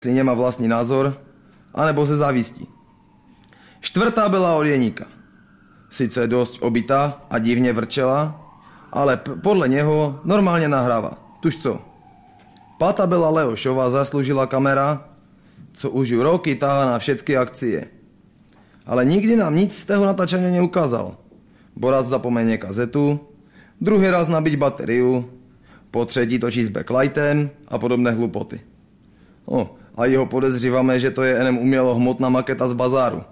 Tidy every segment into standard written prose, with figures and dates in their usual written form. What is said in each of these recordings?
jestli nemá vlastní názor, anebo ze závistí. Štvrtá byla od Jeníka. Sice dosť obitá a divně vrčela, ale podle něho normálně nahrává. Tuž co? Pátá byla Leošova zaslúžila kamera, co už ju roky táhá na všetky akcie. Ale nikdy nám nic z toho natáčania neukázal. Bo raz zapomenie kazetu, druhý raz nabiť batériu, po třetí točí s backlightem a podobné hlupoty. A jeho podezříváme, že to je enem umělohmotná maketa z bazáru.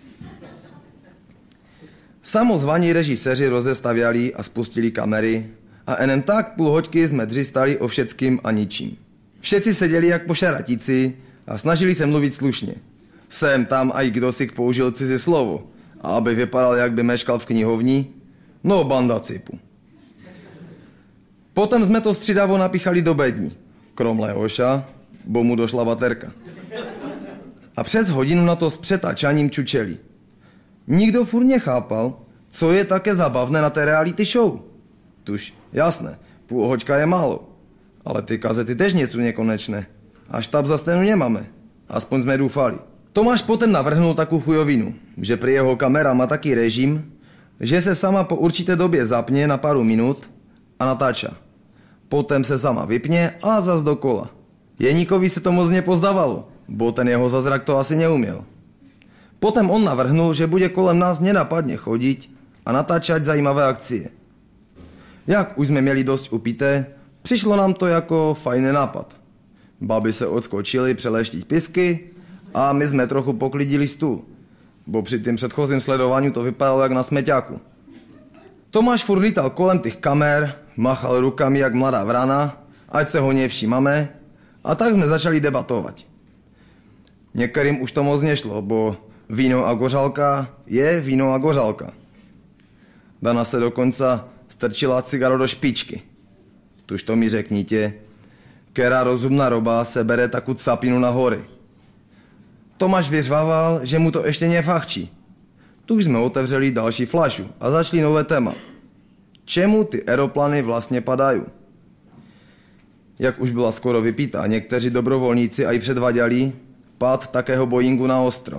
Samozvaní režiséři rozestaviali a spustili kamery a enem tak půl hoďky jsme dřistali o všetkým a ničím. Všetci seděli jak po šaratici a snažili se mluvit slušně. Sem tam aj kdosik použil cizí slovo, a aby vypadal, jak by meškal v knihovni, no banda cipu. Potom jsme to střídavo napíchali do bední, krom Leoša, bo mu došla baterka. A přes hodinu na to s přetáčaním čučeli. Nikdo furt nechápal, co je také zabavné na té reality show. Tuž, jasné, půl hoďka je málo, ale ty kazety tež nie sú nekonečné. A štáb za stenu nemáme, aspoň jsme doufali. Tomáš potom navrhnul takú chujovinu, že pri jeho kamera má taký režim, že se sama po určité době zapne na pár minut a natáča. Potom se sama vypne a zas dokola. Jeníkovi se to moc nepozdávalo, bo ten jeho zázrak to asi neuměl. Potom on navrhnul, že bude kolem nás nenapadne chodiť a natáčať zajímavé akcie. Jak už jsme měli dosť upité, přišlo nám to jako fajný nápad. Baby se odskočili přeleštiť pisky a my jsme trochu poklidili stůl, bo při tým předchozím sledování to vypadalo jak na smeťáku. Tomáš furt lítal kolem těch kamer, machal rukami jak mladá vrana, ať se ho nevšímame, a tak jsme začali debatovat. Některým už to moc nešlo, bo víno a gořálka je víno a gořálka. Dana se dokonca strčila cigaro do špičky. Tuž to mi řeknite, která rozumná roba se bere takú capinu na hory. Tomáš vyřvával, že mu to ještě nefachčí. Tuž jsme otevřeli další flašu a začali nové téma. Čemu ty aeroplany vlastně padají? Jak už byla skoro vypítá, někteří dobrovolníci aj předvaděli pád takého Boeingu na ostro.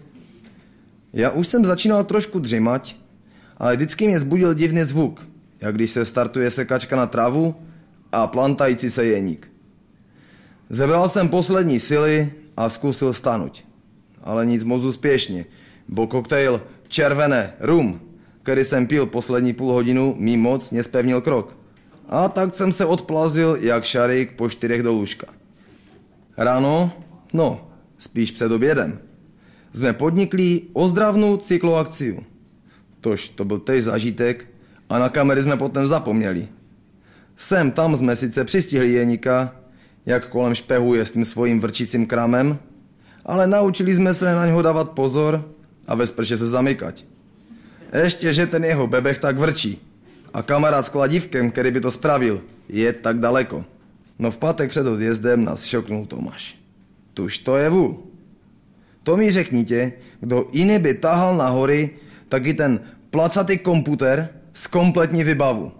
Já už jsem začínal trošku dřimať, ale vždycky mě zbudil divný zvuk, jak když se startuje sekačka na trávu a plantající se jeník. Zebral jsem poslední sily a zkusil stanout. Ale nic moc úspěšně, bo koktejl červené rum, který jsem pil poslední půl hodinu, mi moc nespevnil krok. A tak jsem se odplazil jak šarík po 4 do lůžka. Ráno, spíš před obědem, jsme podnikli ozdravnou cykloakciu. Tož to byl tež zážitek a na kamery jsme potom zapomněli. Sem tam jsme sice přistihli Jeníka, jak kolem špehuje s tím svojím vrčícím kramem, ale naučili jsme se na něho dávat pozor a ve sprše se zamykať. Ještě, že ten jeho bebech tak vrčí a kamarád s kladívkem, který by to spravil, je tak daleko. No v pátek před odjezdem nás šoknul Tomáš. Tuž to je vů. To mi řeknite, kdo jiný by tahal na hory taky ten placatý komputer s kompletní vybavu.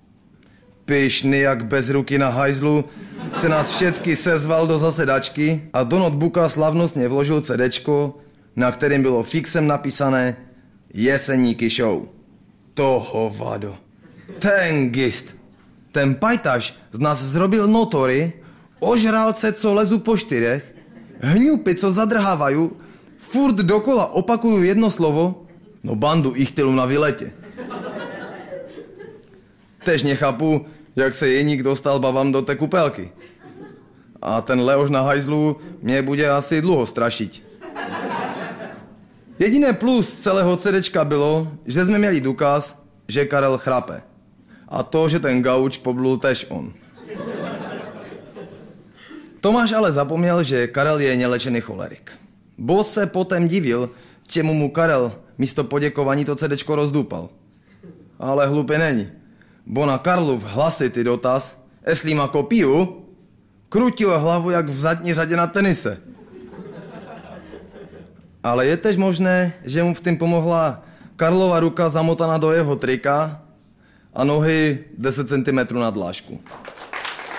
Pyšný jak bez ruky na hajzlu se nás všetky sezval do zasedačky a do notebooka slavnostně vložil CDčko, na kterým bylo fixem napísané Jeseníky show. Toho vado. Ten gist. Ten pajtaš z nás zrobil notory, ožralce, co lezu po 4, hňupy, co zadrhávají, furt dokola opakujú jedno slovo, no bandu ichtylů na výletě. Tež nechápu, jak se Jeník dostal babám do té kupelky. A ten Leoš na hajzlu mě bude asi dlouho strašiť. Jediné plus celého CDčka bylo, že jsme měli důkaz, že Karel chrape. A to, že ten gauč poblul tež on. Tomáš ale zapomněl, že Karel je nelečený cholerik. Bo se potom divil, čemu mu Karel místo poděkování to CDčko rozdúpal. Ale hlupý není. Bo na Karlův hlasitý dotaz, jestli má kopiu, krutil hlavu jak v zadní řadě na tenise. Ale je tež možné, že mu v tom pomohla Karlova ruka zamotaná do jeho trika a nohy 10 cm na dlážku.